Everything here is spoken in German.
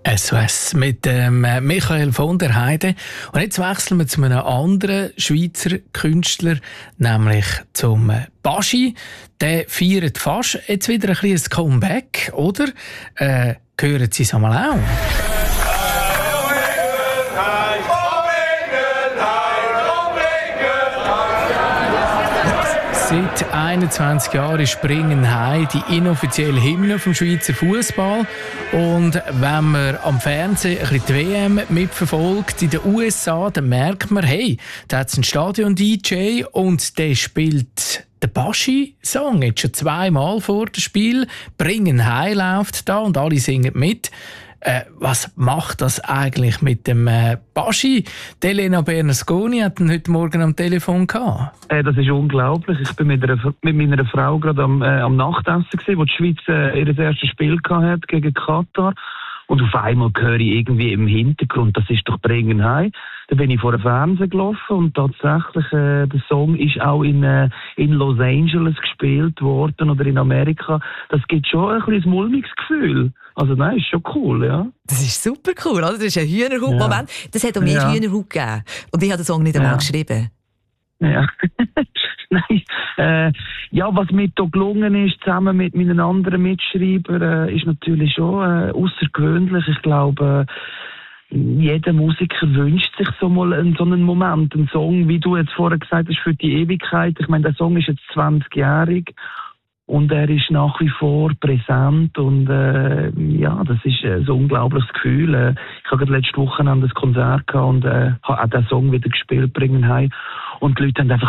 SOS mit Michael von der Heide. Und jetzt wechseln wir zu einem anderen Schweizer Künstler, nämlich zum Baschi. Der feiert fast jetzt wieder ein kleines Comeback, oder? Hören Sie es einmal auch? Seit 21 Jahren ist Bringen Heim die inoffizielle Hymne vom Schweizer Fußball. Und wenn man am Fernsehen ein bisschen die WM mitverfolgt in den USA, dann merkt man, hey, da hat es einen Stadion-DJ und der spielt den Baschi-Song jetzt schon zweimal vor dem Spiel. Bringen Heim läuft da und alle singen mit. Was macht das eigentlich mit dem Baschi? Elena Bernasconi hat ihn heute Morgen am Telefon gehabt. Das ist unglaublich. Ich bin mit meiner Frau gerade am Nachtessen gewesen, wo die Schweiz ihr erstes Spiel hat gegen Katar. Und auf einmal höre ich irgendwie im Hintergrund, das ist doch Bringen Heim. Da bin ich vor dem Fernsehen gelaufen und tatsächlich, der Song ist auch in Los Angeles gespielt worden oder in Amerika. Das gibt schon ein bisschen ein mulmiges Gefühl. Also nein, ist schon cool, ja. Das ist super cool, oder? Das ist ein Hühnerhaut-Moment. Ja. Das hat auch mir Hühnerhaut gegeben. Und ich habe den Song nicht einmal geschrieben. Ja. Nein. Was mir hier gelungen ist, zusammen mit meinen anderen Mitschreibern, ist natürlich schon außergewöhnlich. Ich glaube, jeder Musiker wünscht sich so einen Moment, einen Song, wie du jetzt vorher gesagt hast, für die Ewigkeit. Ich meine, der Song ist jetzt 20-jährig. Und er ist nach wie vor präsent und das ist ein unglaubliches Gefühl. Ich habe letzte Woche ein Konzert gehabt und habe auch den Song wieder gespielt, Bringen Heim. Und die Leute haben einfach